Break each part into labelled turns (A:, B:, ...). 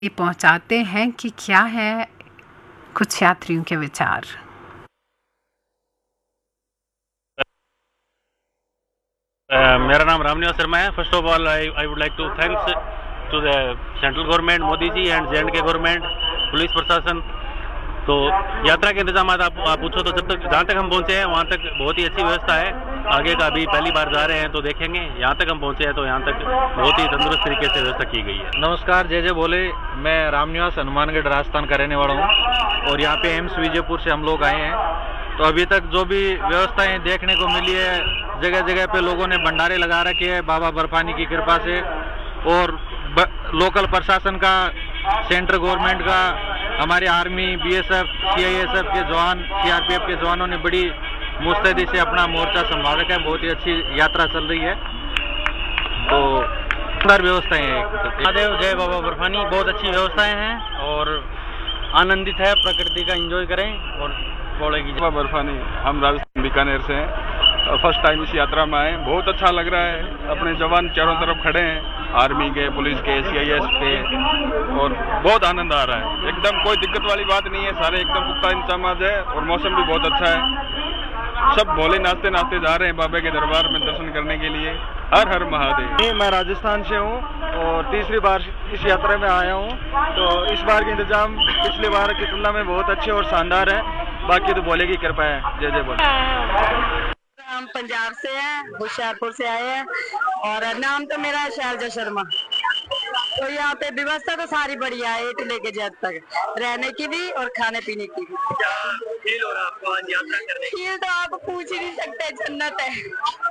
A: ये पहुंचाते हैं कि क्या है कुछ यात्रियों के विचार।
B: मेरा नाम रामनिवास शर्मा है। First of all I would like to thanks to the central government, Modi ji and J&K government, police प्रशासन। तो यात्रा के इंतजाम आप पूछो तो जहाँ तक हम पहुँचे हैं वहाँ तक बहुत ही अच्छी व्यवस्था है। आगे का अभी पहली बार जा रहे हैं तो देखेंगे। यहाँ तक हम पहुँचे हैं तो यहाँ तक बहुत ही तंदुरुस्त तरीके से व्यवस्था की गई है।
C: नमस्कार, जय जय बोले। मैं रामनिवास हनुमानगढ़ राजस्थान का रहने वाला हूँ और यहाँ पे एम्स विजयपुर से हम लोग आए हैं। तो अभी तक जो भी व्यवस्थाएं देखने को मिली है, जगह जगह पे लोगों ने भंडारे लगा रखे हैं बाबा बर्फानी की कृपा से, और लोकल प्रशासन का, सेंट्रल गवर्नमेंट का, हमारे आर्मी, BSF, CISF के जवान, CRPF के जवानों ने बड़ी मुस्तैदी से अपना मोर्चा संभाल रखा है। बहुत ही अच्छी यात्रा चल रही है। तो सुंदर व्यवस्थाएं हैं।
B: महादेव जय बाबा बर्फानी, बहुत अच्छी व्यवस्थाएं हैं और आनंदित है। प्रकृति का एंजॉय करें और बोलेगी
D: बाबा बर्फानी। हम राजस्थान बीकानेर से हैं और फर्स्ट टाइम इस यात्रा में आए। बहुत अच्छा लग रहा है। अपने जवान चारों तरफ खड़े हैं, आर्मी के, पुलिस के, CIS के, और बहुत आनंद आ रहा है। एकदम कोई दिक्कत वाली बात नहीं है। सारे एकदम पुख्ता इंतजाम है और मौसम भी बहुत अच्छा है। सब भोले नाचते नाचते जा रहे हैं बाबा के दरबार में दर्शन करने के लिए। हर हर महादेव।
C: मैं राजस्थान से हूँ और तीसरी बार इस यात्रा में आया हूँ। तो इस बार के इंतजाम पिछले बार की तुलना में बहुत अच्छे और शानदार है। बाकी तो भोले की कृपा है। जय जय बोले।
E: हम पंजाब से हैं, होशियारपुर से आए हैं और नाम तो मेरा है शैलजा शर्मा। तो यहाँ पे व्यवस्था तो सारी बढ़िया है, A से लेके Z तक, रहने की भी और खाने पीने की भी।
F: फील हो रहा आपको आज यात्रा करने?
E: फील तो आप पूछ ही नहीं सकते, जन्नत है।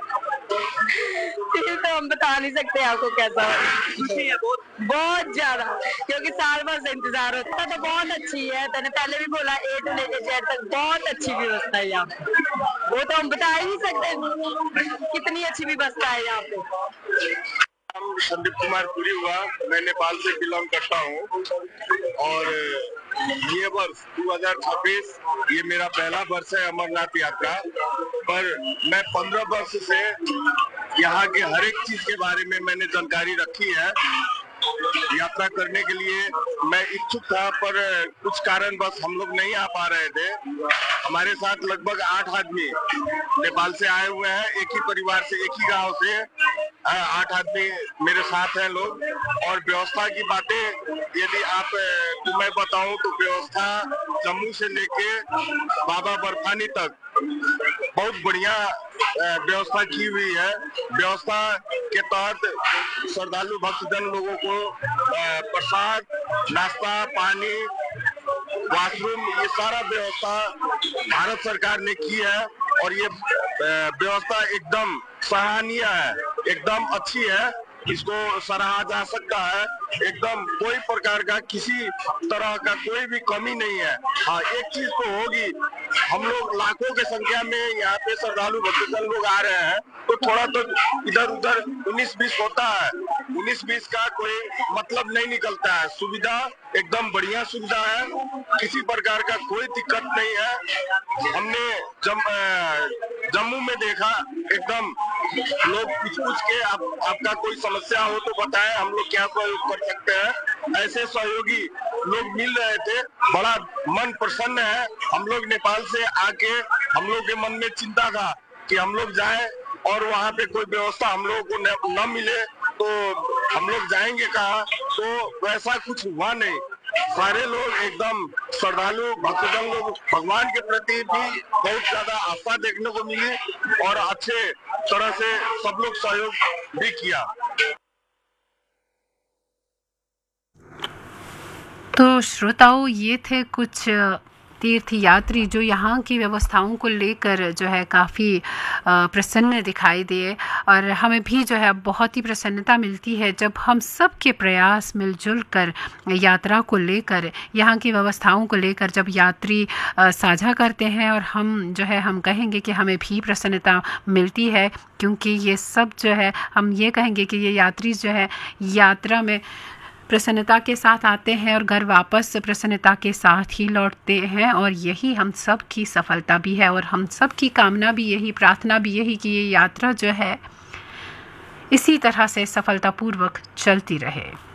E: फील तो हम बता नहीं सकते आपको कैसा
F: खुशी है
E: बहुत ज्यादा, क्योंकि साल भर से इंतजार होता। तो बहुत अच्छी है, मैंने पहले भी बोला, A से लेके Z तक बहुत अच्छी व्यवस्था है यहाँ पे। वो तो हम बता ही नहीं सकते कितनी अच्छी व्यवस्था है यहाँ पे।
G: संदीप कुमार पुरी हुआ। मैं नेपाल से बिलोंग करता हूँ और ये वर्ष 2026 ये मेरा पहला वर्ष है अमरनाथ यात्रा। पर मैं 15 वर्ष से यहाँ के हर एक चीज के बारे में मैंने जानकारी रखी है। यात्रा करने के लिए मैं इच्छुक था, पर कुछ कारणवश हम लोग नहीं आ पा रहे थे। हमारे साथ लगभग 8 आदमी नेपाल से आए हुए हैं। एक ही परिवार से, एक ही गांव से 8 आदमी मेरे साथ हैं लोग। और व्यवस्था की बातें यदि आप को मैं बताऊं तो व्यवस्था जम्मू से लेके बाबा बर्फानी तक बहुत बढ़िया व्यवस्था की हुई है। व्यवस्था के तहत श्रद्धालु भक्तजन लोगों को प्रसाद, नाश्ता, पानी, वॉशरूम, ये सारा व्यवस्था भारत सरकार ने की है और ये व्यवस्था एकदम सराहनीय है, एकदम अच्छी है। इसको सराहा जा सकता है। एकदम कोई प्रकार का, किसी तरह का कोई भी कमी नहीं है। हाँ, एक चीज तो होगी, हम लोग लाखों के संख्या में यहाँ पे श्रद्धालु भक्तजन लोग आ रहे हैं तो थोड़ा तो इधर उधर 19-20 होता है। 19-20 का कोई मतलब नहीं निकलता है। सुविधा एकदम बढ़िया सुविधा है, किसी प्रकार का कोई दिक्कत नहीं है। हमने जम्मू में देखा, एकदम लोग पूछ के आपका कोई समस्या हो तो बताएं, हम लोग क्या सहयोग कर सकते हैं। ऐसे सहयोगी लोग मिल रहे थे, बड़ा मन प्रसन्न है। हम लोग नेपाल से आके हम लोग के मन में चिंता था कि हम लोग जाएं और वहाँ पे कोई व्यवस्था हम लोगों को न मिले तो हम लोग जाएंगे कहाँ। तो वैसा कुछ हुआ नहीं। सारे लोग एकदम श्रद्धालु भक्तजन लोग भगवान के प्रति भी बहुत ज्यादा आस्था देखने को मिली और अच्छे तरह से सब लोग सहयोग भी किया।
A: तो श्रोताओं, ये थे कुछ तीर्थ यात्री जो यहाँ की व्यवस्थाओं को लेकर जो है काफ़ी प्रसन्न दिखाई दिए। और हमें भी जो है बहुत ही प्रसन्नता मिलती है जब हम सब के प्रयास मिलजुल कर यात्रा को लेकर, यहाँ की व्यवस्थाओं को लेकर जब यात्री साझा करते हैं। और हम जो है हम कहेंगे कि हमें भी प्रसन्नता मिलती है, क्योंकि ये सब जो है हम ये कहेंगे कि ये यात्री जो है यात्रा में प्रसन्नता के साथ आते हैं और घर वापस प्रसन्नता के साथ ही लौटते हैं। और यही हम सब की सफलता भी है और हम सब की कामना भी यही, प्रार्थना भी यही कि ये यात्रा जो है इसी तरह से सफलतापूर्वक चलती रहे।